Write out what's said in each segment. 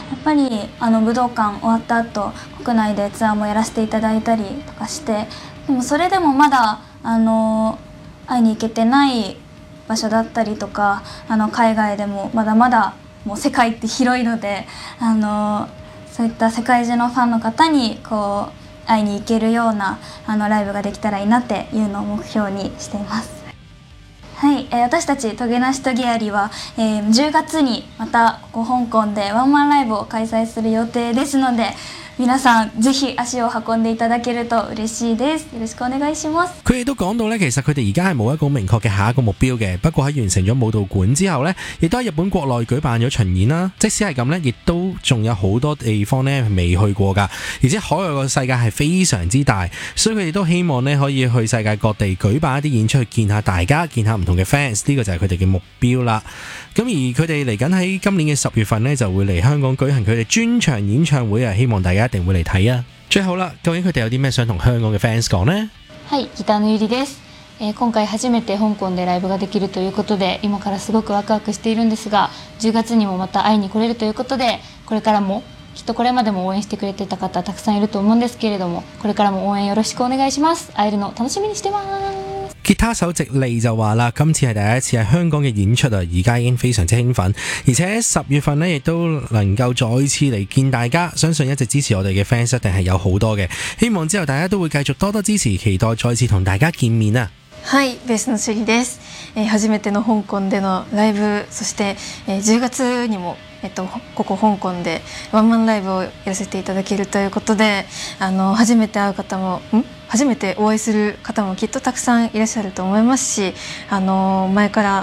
っぱり武道館終わった後国内でツアーもやらせていただいたりとかして、でもそれでもまだ会いに行けてない場所だったりとか、海外でもまだまだもう世界って広いので、そういった世界中のファンの方にこう会いに行けるようなライブができたらいいなっていうのを目標にしています。はい、私たちトゲナシトゲアリは、10月にまたここ香港でワンマンライブを開催する予定ですので、皆さんぜひ足を運んでいただけると嬉しいです。よろしくお願いします。 佢哋都講到呢，其實佢哋而家係冇一個明確嘅下一個目標嘅。不過喺完成咗武道館之後呢，亦都喺日本國內舉辦咗巡演啦。即使係咁呢，亦都仲有好多地方呢未去過㗎。而且海外個世界係非常之大，所以佢哋都希望呢可以去世界各地舉辦一啲演出，去見下大家，見下唔同嘅 fans。呢個就係佢哋嘅目標啦。咁而佢哋嚟緊喺今年嘅10月份呢，就會嚟香港舉行佢哋專場演唱會啊！希望大家一定會嚟睇啊！最後啦，究竟佢哋有啲咩想同香港嘅 fans 講呢？ はい、ギターのゆりです。今回初めて香港でライブができるということで、今からすごくワクワクしているんですが、10月にもまた会いに来れるということで、これからもきっとこれまでも応援してくれてた方たくさんいると思うんですけれども、これからも応援よろしくお願いします。会えるの楽しみにしてます。 吉他手直利就話啦，今次係第一次喺香港嘅演出啊，而家已經非常之興奮，而且10月份呢亦都能夠再次嚟見大家，相信一直支持我哋嘅 fans 一定係有好多嘅，希望之後大家都會繼續多多支持，期待再次同大家見面啊！ はい、ベースのシェリです。初めての香港でのライブ、そして、10月にもここ香港でワンマンライブをやらせていただけるということで、初めて会う方も初めてお会いする方もきっとたくさんいらっしゃると思いますし、前から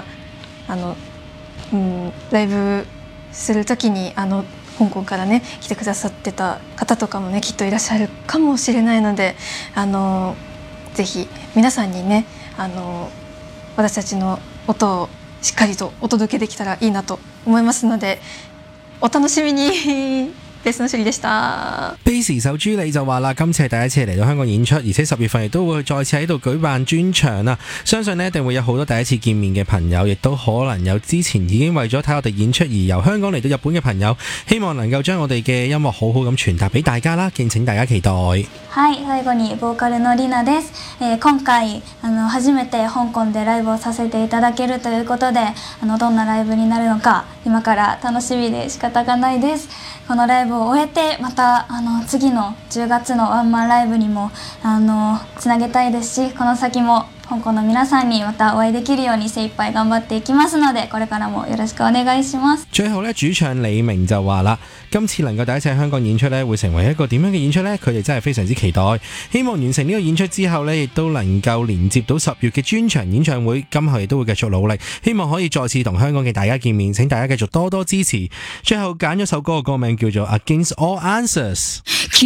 ライブする時に香港からね来てくださってた方とかもねきっといらっしゃるかもしれないので、ぜひ皆さんにね私たちの音をしっかりとお届けできたらいいなと思いますので、お楽しみに。ベースのシェリでした。 貝斯手朱莉就話啦，今次係第一次嚟到香港演出，而且10月份亦都會再次喺度舉辦專場啦。相信呢一定會有好多第一次見面嘅朋友，亦都可能有之前已經為咗睇我哋演出而由香港嚟到日本嘅朋友，希望能夠將我哋嘅音樂好好咁傳達俾大家啦，敬請大家期待。 はい、最後にボーカルのリナです。今回初めて香港でライブをさせていただけるということで、どんなライブになるのか今から楽しみで仕方がないです。このライブを終えてまた次の10月のワンマンライブにもつなげたいですし、この先も香港の皆さんにまたお會いできるように精一杯頑張っていきますので、これからもよろしくお願いします。 最後呢，主唱李明就話啦，今次能夠第一次喺香港演出呢，會成為一個點樣嘅演出呢？佢哋真係非常之期待，希望完成呢個演出之後呢，亦都能夠連接到10月嘅專場演唱會，今後亦都會繼續努力，希望可以再次同香港嘅大家見面，請大家繼續多多支持。最後揀咗首歌嘅歌名叫做 Against All Answers。